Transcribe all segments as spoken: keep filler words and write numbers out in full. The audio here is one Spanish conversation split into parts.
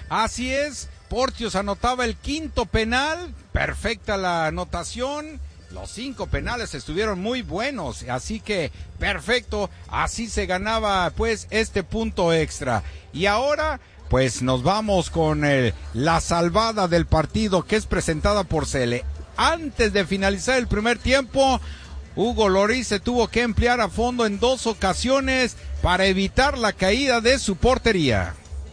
Así es, Porteous anotaba el quinto penal, perfecta la anotación, los cinco penales estuvieron muy buenos, así que perfecto, así se ganaba pues este punto extra. Y ahora pues nos vamos con el, la salvada del partido que es presentada por Cele. Antes de finalizar el primer tiempo, Hugo Lloris se tuvo que emplear a fondo en dos ocasiones para evitar la caída de su portería.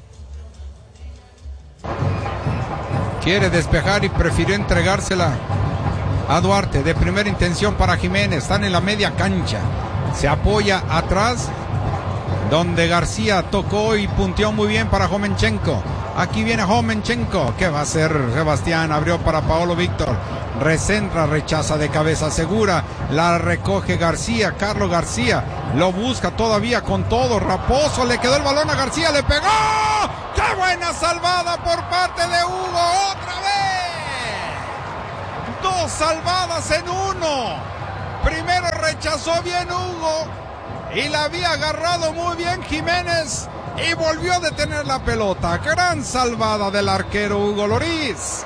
Quiere despejar y prefirió entregársela a Duarte, de primera intención para Jiménez, están en la media cancha, se apoya atrás, donde García tocó y punteó muy bien para Jomenchenko. Aquí viene Jomenchenko, ¿qué va a hacer Sebastián? Abrió para Paolo Víctor, recentra, rechaza de cabeza segura, la recoge García, Carlos García, lo busca todavía con todo, Raposo, le quedó el balón a García, le pegó, ¡qué buena salvada por parte de Hugo! ¡Otra vez! Dos salvadas en uno, primero rechazó bien Hugo, y la había agarrado muy bien Jiménez, y volvió a detener la pelota. Gran salvada del arquero Hugo Lloris.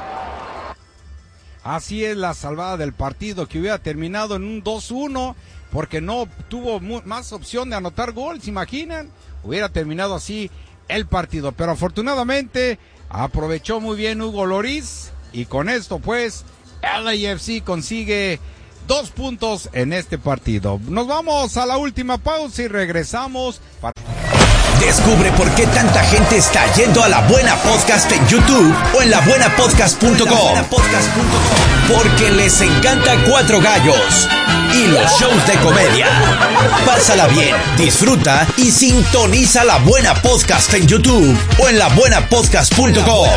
Así es la salvada del partido, que hubiera terminado en un dos uno, porque no tuvo mu- más opción de anotar gol, ¿se imaginan? Hubiera terminado así el partido, pero afortunadamente aprovechó muy bien Hugo Lloris, y con esto pues L A F C consigue dos puntos en este partido. Nos vamos a la última pausa y regresamos para... Descubre por qué tanta gente está yendo a La Buena Podcast en YouTube o en la buena podcast punto com. Porque les encanta Cuatro Gallos y los shows de comedia. Pásala bien, disfruta y sintoniza La Buena Podcast en YouTube o en la buena podcast punto com.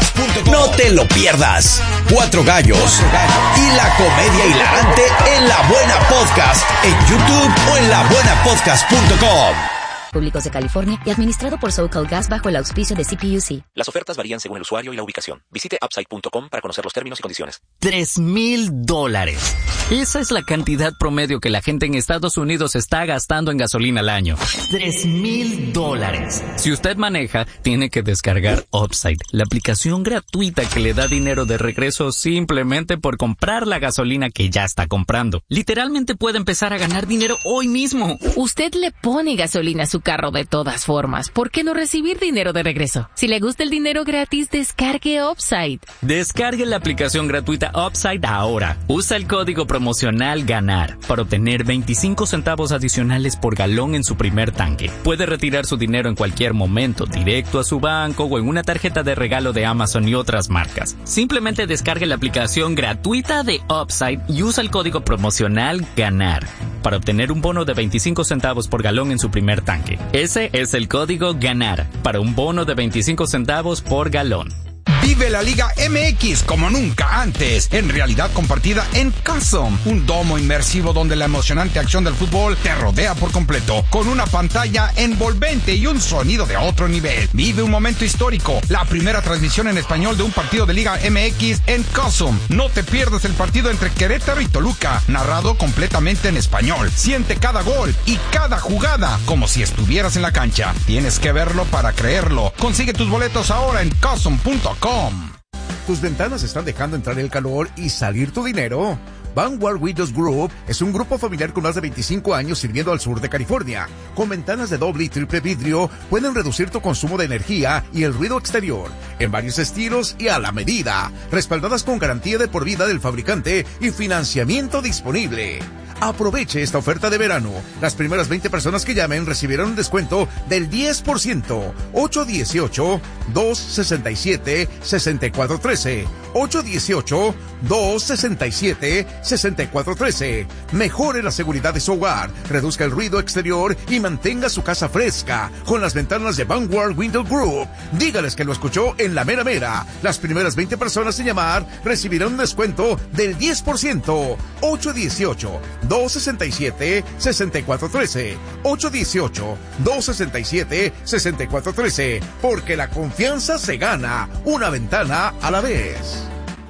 No te lo pierdas. Cuatro Gallos y la comedia hilarante en La Buena Podcast en YouTube o en la buena podcast punto com. Públicos de California y administrado por SoCal Gas bajo el auspicio de C P U C. Las ofertas varían según el usuario y la ubicación. Visite upside punto com para conocer los términos y condiciones. Tres mil dólares. Esa es la cantidad promedio que la gente en Estados Unidos está gastando en gasolina al año. Tres mil dólares. Si usted maneja, tiene que descargar Upside, la aplicación gratuita que le da dinero de regreso simplemente por comprar la gasolina que ya está comprando. Literalmente puede empezar a ganar dinero hoy mismo. Usted le pone gasolina a su carro de todas formas. ¿Por qué no recibir dinero de regreso? Si le gusta el dinero gratis, descargue Upside. Descargue la aplicación gratuita Upside ahora. Usa el código promocional GANAR para obtener veinticinco centavos adicionales por galón en su primer tanque. Puede retirar su dinero en cualquier momento, directo a su banco o en una tarjeta de regalo de Amazon y otras marcas. Simplemente descargue la aplicación gratuita de Upside y usa el código promocional GANAR para obtener un bono de veinticinco centavos por galón en su primer tanque. Ese es el código GANAR para un bono de veinticinco centavos por galón. Vive la Liga M X como nunca antes, en realidad compartida en Custom, un domo inmersivo donde la emocionante acción del fútbol te rodea por completo, con una pantalla envolvente y un sonido de otro nivel. Vive un momento histórico, la primera transmisión en español de un partido de Liga M X en Custom. No te pierdas el partido entre Querétaro y Toluca, narrado completamente en español. Siente cada gol y cada jugada como si estuvieras en la cancha. Tienes que verlo para creerlo. Consigue tus boletos ahora en custom punto com. ¿Tus ventanas están dejando entrar el calor y salir tu dinero? Vanguard Windows Group es un grupo familiar con más de veinticinco años sirviendo al sur de California. Con ventanas de doble y triple vidrio, pueden reducir tu consumo de energía y el ruido exterior, en varios estilos y a la medida, respaldadas con garantía de por vida del fabricante y financiamiento disponible. Aproveche esta oferta de verano. Las primeras veinte personas que llamen recibirán un descuento del diez por ciento. ocho uno ocho, dos seis siete, seis cuatro uno tres. ocho uno ocho, dos seis siete, seis cuatro uno tres. Mejore la seguridad de su hogar, reduzca el ruido exterior y mantenga su casa fresca con las ventanas de Vanguard Window Group. Dígales que lo escuchó en La Mera Mera. Las primeras veinte personas en llamar recibirán un descuento del diez por ciento. ocho uno ocho, dos seis siete, seis cuatro uno tres. ocho uno ocho, dos seis siete, seis cuatro uno tres. Porque la confianza se gana una ventana a la vez.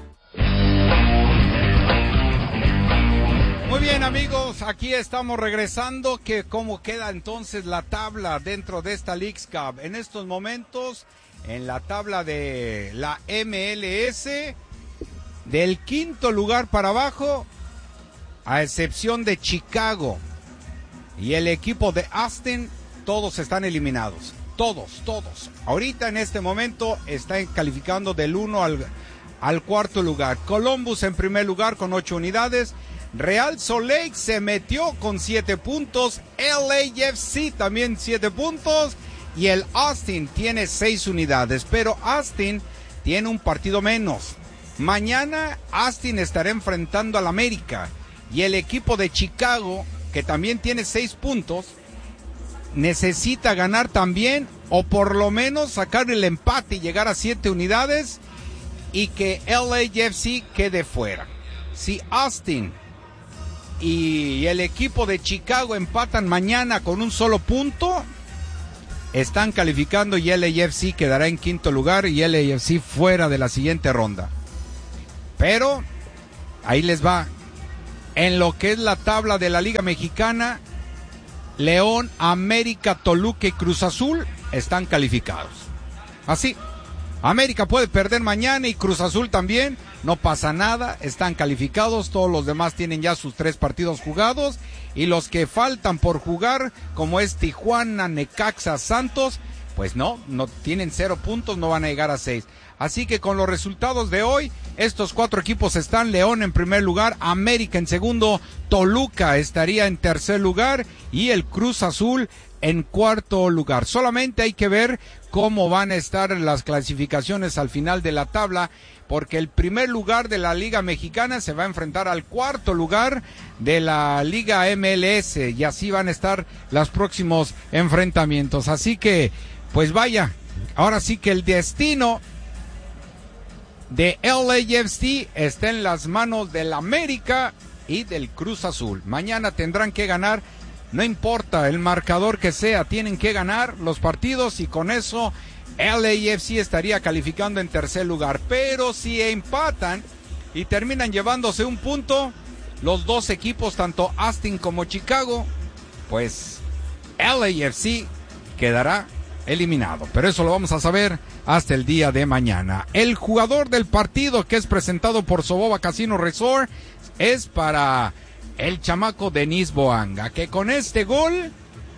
Muy bien, amigos, aquí estamos regresando. Que cómo queda entonces la tabla dentro de esta Leagues Cup. En estos momentos en la tabla de la M L S, del quinto lugar para abajo, a excepción de Chicago y el equipo de Austin, todos están eliminados. Todos, todos. Ahorita en este momento están calificando del uno al, al cuarto lugar. Columbus en primer lugar con ocho unidades. Real Salt Lake se metió con siete puntos. L A F C también siete puntos. Y el Austin tiene seis unidades. Pero Austin tiene un partido menos. Mañana Austin estará enfrentando al América. Y el equipo de Chicago, que también tiene seis puntos, necesita ganar también, o por lo menos sacar el empate y llegar a siete unidades, y que L A F C quede fuera. Si Austin y el equipo de Chicago empatan mañana con un solo punto, están calificando y L A F C quedará en quinto lugar y L A F C fuera de la siguiente ronda. Pero ahí les va. En lo que es la tabla de la Liga Mexicana, León, América, Toluca y Cruz Azul están calificados. Así, América puede perder mañana y Cruz Azul también, no pasa nada, están calificados, todos los demás tienen ya sus tres partidos jugados, y los que faltan por jugar, como es Tijuana, Necaxa, Santos, pues no, no tienen cero puntos, no van a llegar a seis. Así que con los resultados de hoy, estos cuatro equipos están: León en primer lugar, América en segundo, Toluca estaría en tercer lugar y el Cruz Azul en cuarto lugar. Solamente hay que ver cómo van a estar las clasificaciones al final de la tabla, porque el primer lugar de la Liga Mexicana se va a enfrentar al cuarto lugar de la Liga M L S, y así van a estar los próximos enfrentamientos. Así que, pues vaya, ahora sí que el destino de L A F C está en las manos del América y del Cruz Azul. Mañana tendrán que ganar, no importa el marcador que sea, tienen que ganar los partidos, y con eso L A F C estaría calificando en tercer lugar. Pero si empatan y terminan llevándose un punto, los dos equipos, tanto Austin como Chicago, pues L A F C quedará eliminado. Pero eso lo vamos a saber hasta el día de mañana. El jugador del partido, que es presentado por Soboba Casino Resort, es para el chamaco Denis Boanga, que con este gol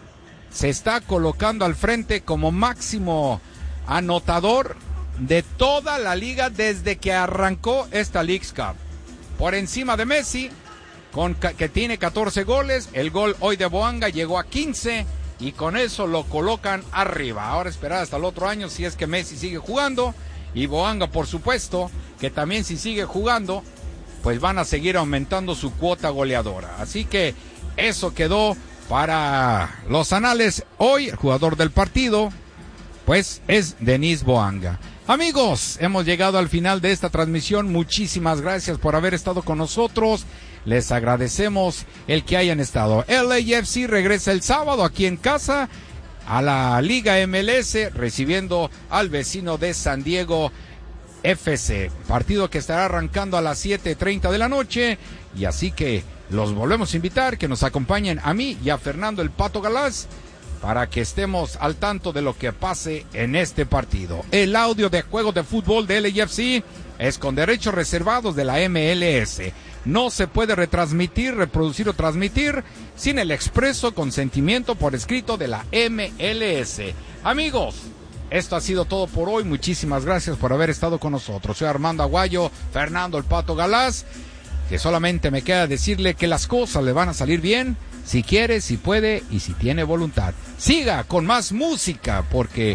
se está colocando al frente como máximo anotador de toda la liga desde que arrancó esta Leagues Cup. Por encima de Messi, con, que tiene catorce goles. El gol hoy de Boanga llegó a quince, y con eso lo colocan arriba. Ahora esperar hasta el otro año si es que Messi sigue jugando, y Boanga, por supuesto, que también si sigue jugando, pues van a seguir aumentando su cuota goleadora. Así que eso quedó para los anales. Hoy el jugador del partido, pues, es Denis Boanga. Amigos, hemos llegado al final de esta transmisión. Muchísimas gracias por haber estado con nosotros. Les agradecemos el que hayan estado. L A F C regresa el sábado aquí en casa a la Liga M L S, recibiendo al vecino de San Diego F C. Partido que estará arrancando a las siete treinta de la noche. Y así que los volvemos a invitar que nos acompañen a mí y a Fernando el Pato Galás, para que estemos al tanto de lo que pase en este partido. El audio de juego de fútbol de L A F C es con derechos reservados de la M L S. No se puede retransmitir, reproducir o transmitir sin el expreso consentimiento por escrito de la M L S. Amigos, esto ha sido todo por hoy. Muchísimas gracias por haber estado con nosotros. Soy Armando Aguayo, Fernando el Pato Galás, que solamente me queda decirle que las cosas le van a salir bien, si quiere, si puede y si tiene voluntad. Siga con más música, porque...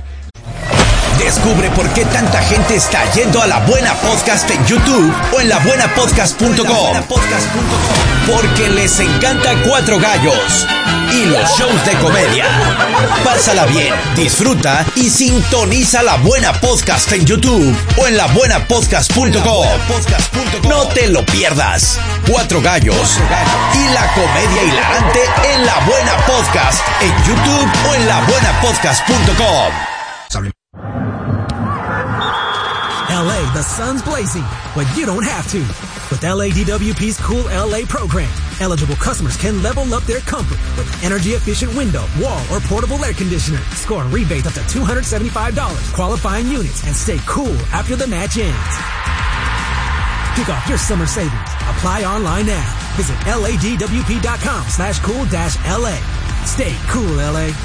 Descubre por qué tanta gente está yendo a La Buena Podcast en YouTube o en la buena podcast punto com. Porque les encanta Cuatro Gallos y los shows de comedia. Pásala bien, disfruta y sintoniza La Buena Podcast en YouTube o en la buena podcast punto com. No te lo pierdas. Cuatro Gallos y la comedia hilarante en La Buena Podcast en YouTube o en la buena podcast punto com. L A The sun's blazing, but you don't have to. With L A D W P's Cool L A program, eligible customers can level up their comfort with energy-efficient window, wall, or portable air conditioner. Score a rebate up to two hundred seventy-five dollars qualifying units and stay cool after the match ends. Kick off your summer savings. Apply online now. Visit ladwp.com slash cool dash LA. Stay cool, L A.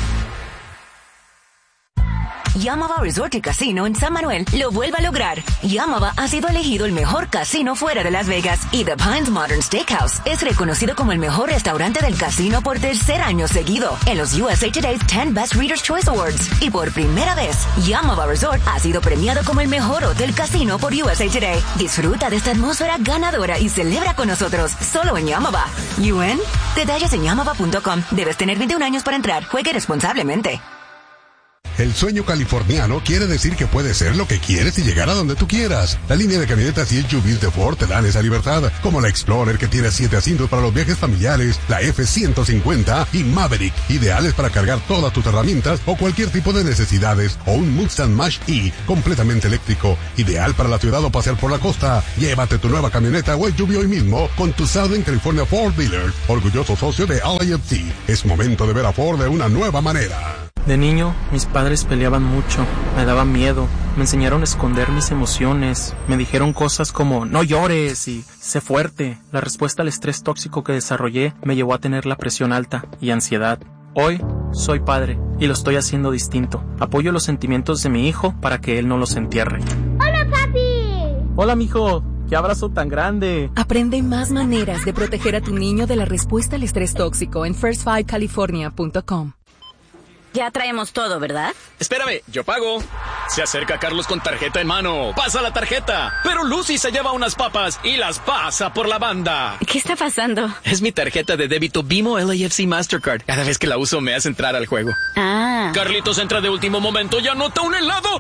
Yamava Resort y Casino en San Manuel lo vuelve a lograr. Yamava ha sido elegido el mejor casino fuera de Las Vegas y The Pines Modern Steakhouse es reconocido como el mejor restaurante del casino por tercer año seguido en los U S A Today's ten Best Readers' Choice Awards. Y por primera vez, Yamava Resort ha sido premiado como el mejor hotel casino por U S A Today. Disfruta de esta atmósfera ganadora y celebra con nosotros solo en Yamava. ¿U N? Detalles en yamava punto com. Debes tener veintiún años para entrar. Juegue responsablemente. El sueño californiano quiere decir que puedes ser lo que quieres y llegar a donde tú quieras. La línea de camionetas y S U Vs de Ford te dan esa libertad, como la Explorer que tiene siete asientos para los viajes familiares, la F ciento cincuenta y Maverick, ideales para cargar todas tus herramientas o cualquier tipo de necesidades, o un Mustang Mach-E completamente eléctrico, ideal para la ciudad o pasear por la costa. Llévate tu nueva camioneta o S U V hoy mismo con tu Southern California Ford Dealer, orgulloso socio de L A F C. Es momento de ver a Ford de una nueva manera. De niño, mis padres peleaban mucho, me daban miedo, me enseñaron a esconder mis emociones, me dijeron cosas como no llores y sé fuerte. La respuesta al estrés tóxico que desarrollé me llevó a tener la presión alta y ansiedad. Hoy soy padre y lo estoy haciendo distinto. Apoyo los sentimientos de mi hijo para que él no los entierre. ¡Hola, papi! Hola, mijo. ¡Qué abrazo tan grande! Aprende más maneras de proteger a tu niño de la respuesta al estrés tóxico en first five california punto com. Ya traemos todo, ¿verdad? Espérame, yo pago. Se acerca Carlos con tarjeta en mano. Pasa la tarjeta. Pero Lucy se lleva unas papas y las pasa por la banda. ¿Qué está pasando? Es mi tarjeta de débito Bimo L A F C Mastercard. Cada vez que la uso me hace entrar al juego. Ah. Carlitos entra de último momento y anota un helado.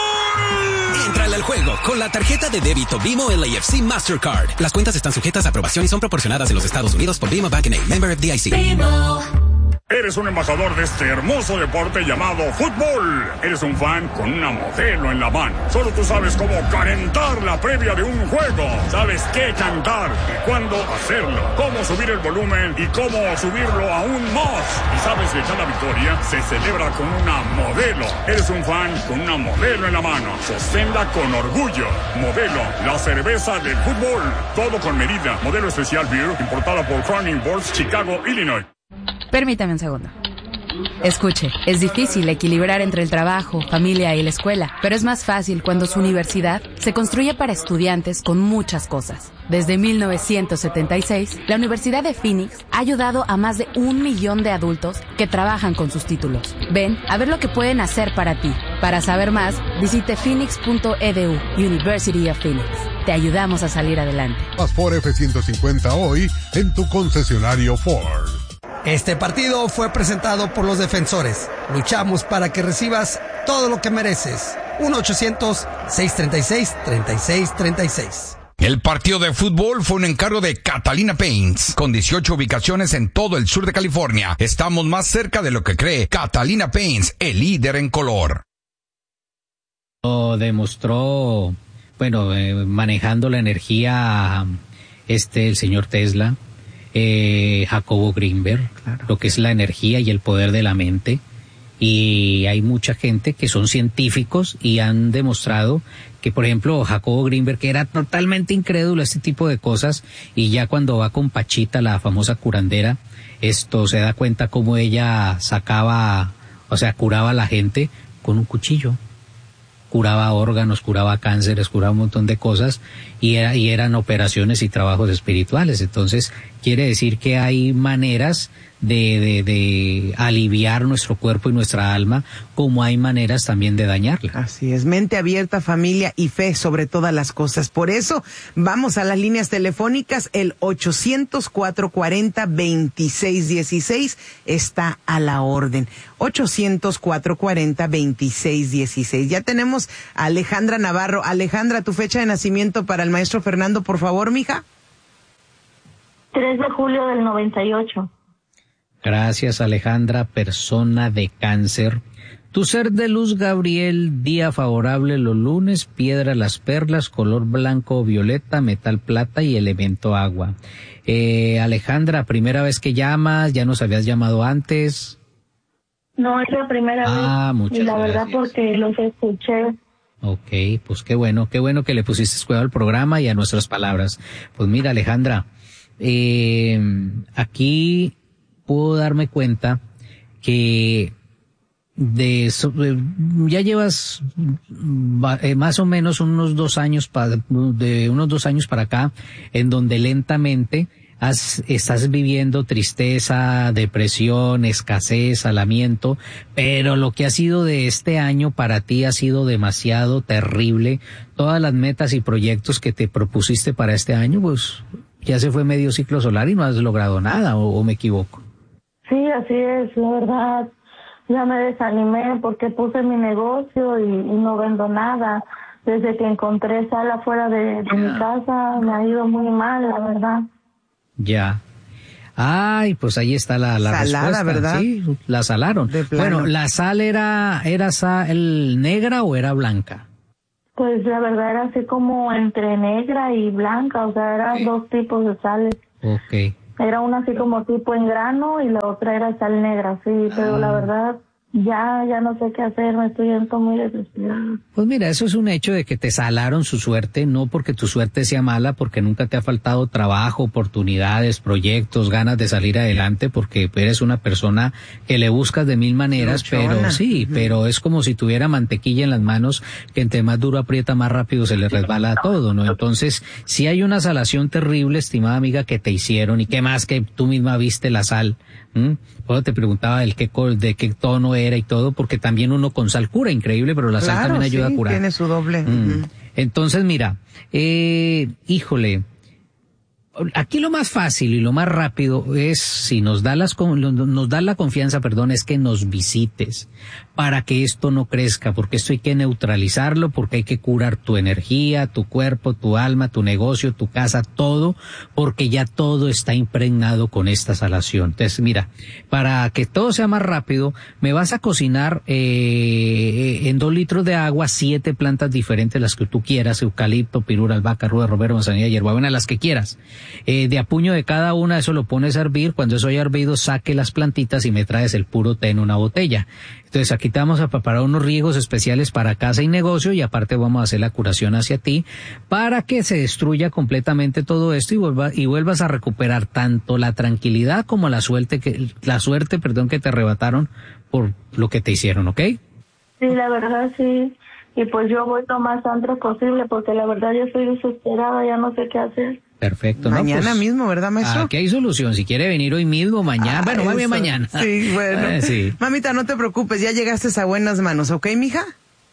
¡Gol! Entrale al juego con la tarjeta de débito Bimo L A F C Mastercard. Las cuentas están sujetas a aprobación y son proporcionadas en los Estados Unidos por Bimo Bank N A, member F D I C. Bimo. Eres un embajador de este hermoso deporte llamado fútbol. Eres un fan con una modelo en la mano. Solo tú sabes cómo calentar la previa de un juego. Sabes qué cantar y cuándo hacerlo. Cómo subir el volumen y cómo subirlo aún más. Y sabes que cada victoria se celebra con una modelo. Eres un fan con una modelo en la mano. Sosténla con orgullo. Modelo, la cerveza del fútbol. Todo con medida. Modelo especial beer importada por Corning Boards, Chicago, Illinois. Permítame un segundo. Escuche, es difícil equilibrar entre el trabajo, familia y la escuela, pero es más fácil cuando su universidad se construye para estudiantes con muchas cosas. Desde mil novecientos setenta y seis, la Universidad de Phoenix ha ayudado a más de un millón de adultos que trabajan con sus títulos. Ven a ver lo que pueden hacer para ti. Para saber más, visite phoenix punto e d u, University of Phoenix. Te ayudamos a salir adelante. Más Ford F ciento cincuenta hoy en tu concesionario Ford. Este partido fue presentado por los defensores. Luchamos para que recibas todo lo que mereces. uno ochocientos, seiscientos treinta y seis, treinta y seis treinta y seis. El partido de fútbol fue un encargo de Catalina Paints, con dieciocho ubicaciones en todo el sur de California. Estamos más cerca de lo que cree. Catalina Paints, el líder en color. Lo demostró, bueno, eh, manejando la energía, este, el señor Tesla. Eh, Jacobo Greenberg, claro. Lo que es la energía y el poder de la mente, y hay mucha gente que son científicos y han demostrado que, por ejemplo, Jacobo Greenberg, que era totalmente incrédulo a este tipo de cosas, y ya cuando va con Pachita, la famosa curandera, esto se da cuenta cómo ella sacaba, o sea, curaba a la gente con un cuchillo. Curaba órganos, curaba cánceres, curaba un montón de cosas, y, era, y eran operaciones y trabajos espirituales. Entonces, quiere decir que hay maneras de, de, de aliviar nuestro cuerpo y nuestra alma, como hay maneras también de dañarla. Así es, mente abierta, familia y fe sobre todas las cosas. Por eso, vamos a las líneas telefónicas. El ochocientos, cuatrocientos cuarenta, veintiséis dieciséis está a la orden. ochocientos, cuatrocientos cuarenta, veintiséis dieciséis. Ya tenemos a Alejandra Navarro. Alejandra, tu fecha de nacimiento para el maestro Fernando, por favor, mija. tres de julio del noventa y ocho. Gracias, Alejandra, persona de cáncer. Tu ser de luz, Gabriel, día favorable los lunes, piedra las perlas, color blanco o violeta, metal plata y elemento agua. Eh, Alejandra, primera vez que llamas, ya nos habías llamado antes. No, es la primera ah, vez. Muchas y la gracias. verdad porque los escuché. Ok, pues qué bueno, qué bueno que le pusiste cuidado al programa y a nuestras palabras. Pues mira, Alejandra, eh, aquí puedo darme cuenta que de ya llevas eh, más o menos unos dos años pa, de unos dos años para acá en donde lentamente has, estás viviendo tristeza, depresión, escasez, alamiento, pero lo que ha sido de este año para ti ha sido demasiado terrible. Todas las metas y proyectos que te propusiste para este año, pues ya se fue medio ciclo solar y no has logrado nada, o, o me equivoco. Sí, así es, la verdad. Ya me desanimé porque puse mi negocio y, y no vendo nada. Desde que encontré sala fuera de, de mi casa me ha ido muy mal, la verdad. Ya. Ay, pues ahí está la, la Salada, respuesta. ¿verdad? Sí, la salaron. Bueno, ¿la sal era, era sal negra o era blanca? Pues la verdad era así como entre negra y blanca, o sea, eran dos tipos de sales. Ok. Era una así como tipo en grano y la otra era sal negra, sí, pero ah. la verdad ya, ya no sé qué hacer, me estoy yendo muy desesperada. Pues mira, eso es un hecho de que te salaron su suerte, no porque tu suerte sea mala, porque nunca te ha faltado trabajo, oportunidades, proyectos, ganas de salir adelante, porque eres una persona que le buscas de mil maneras, Luchona. Pero sí, uh-huh. pero es como si tuviera mantequilla en las manos, que entre más duro aprieta, más rápido se le resbala todo, ¿no? Entonces, si hay una salación terrible, estimada amiga, que te hicieron, y qué más que tú misma viste la sal. ¿Mm? Pues te preguntaba el qué, de qué tono era y todo, porque también uno con sal cura, increíble, pero la claro, sal también ayuda sí, a curar. Tiene su doble. Mm. Uh-huh. Entonces, mira, eh, híjole, aquí lo más fácil y lo más rápido es, si nos da las, nos da la confianza, perdón, es que nos visites para que esto no crezca, porque esto hay que neutralizarlo, porque hay que curar tu energía, tu cuerpo, tu alma, tu negocio, tu casa, todo, porque ya todo está impregnado con esta salación. Entonces, mira, para que todo sea más rápido, me vas a cocinar eh, en dos litros de agua siete plantas diferentes, las que tú quieras, eucalipto, pirura, albahaca, ruda, romero, manzanilla, hierbabuena, las que quieras. Eh, de a puño de cada una, eso lo pones a hervir. Cuando eso haya hervido, saque las plantitas y me traes el puro té en una botella. Entonces aquí te vamos a preparar unos riegos especiales para casa y negocio, y aparte vamos a hacer la curación hacia ti para que se destruya completamente todo esto y vuelva, y vuelvas a recuperar tanto la tranquilidad como la suerte que, la suerte, perdón, que te arrebataron por lo que te hicieron, ¿ok? Sí, la verdad sí. Y pues yo voy lo más antes posible porque la verdad yo estoy desesperada, ya no sé qué hacer. Perfecto. Mañana ¿no? Pues, mismo, ¿verdad, maestro? Aquí hay solución. Si quiere venir hoy mismo, mañana. Ah, bueno, más bien mañana. Sí, bueno. Eh, sí. Mamita, no te preocupes, ya llegaste a buenas manos, ¿ok, mija?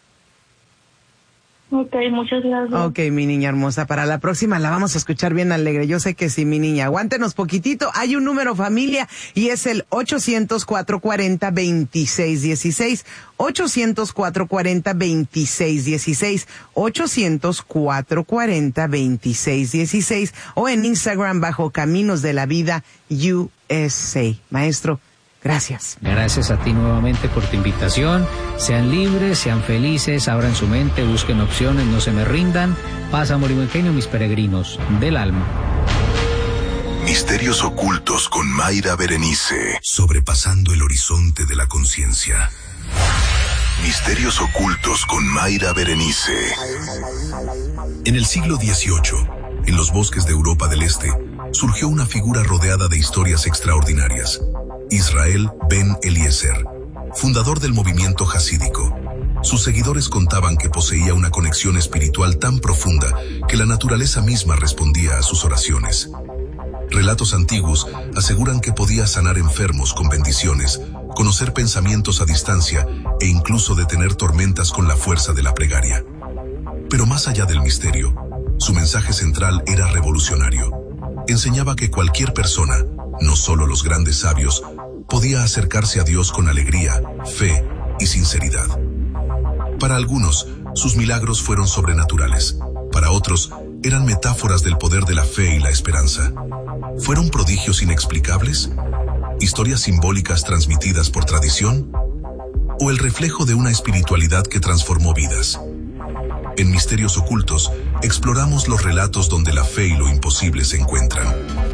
Ok, muchas gracias. Ok, mi niña hermosa, para la próxima la vamos a escuchar bien alegre. Yo sé que sí, mi niña. Aguántenos poquitito. Hay un número, familia, y es el ochocientos, cuatrocientos cuarenta, veintiséis dieciséis. ochocientos, cuatrocientos cuarenta, veintiséis dieciséis. ochocientos, cuatrocientos cuarenta, veintiséis dieciséis. O en Instagram bajo Caminos de la Vida U S A. Maestro, gracias. Gracias a ti nuevamente por tu invitación. Sean libres, sean felices, abran su mente, busquen opciones, no se me rindan. Paz, amor y buen genio, mis peregrinos del alma. Misterios ocultos con Mayra Berenice. Sobrepasando el horizonte de la conciencia. Misterios ocultos con Mayra Berenice. En el siglo dieciocho, en los bosques de Europa del Este, surgió una figura rodeada de historias extraordinarias. Israel Ben Eliezer, fundador del movimiento jasídico. Sus seguidores contaban que poseía una conexión espiritual tan profunda que la naturaleza misma respondía a sus oraciones. Relatos antiguos aseguran que podía sanar enfermos con bendiciones, conocer pensamientos a distancia e incluso detener tormentas con la fuerza de la plegaria. Pero más allá del misterio, su mensaje central era revolucionario. Enseñaba que cualquier persona, no solo los grandes sabios, podía acercarse a Dios con alegría, fe y sinceridad. Para algunos, sus milagros fueron sobrenaturales. Para otros, eran metáforas del poder de la fe y la esperanza. ¿Fueron prodigios inexplicables? ¿Historias simbólicas transmitidas por tradición? o el reflejo de una espiritualidad que transformó vidas. En Misterios Ocultos, exploramos los relatos donde la fe y lo imposible se encuentran.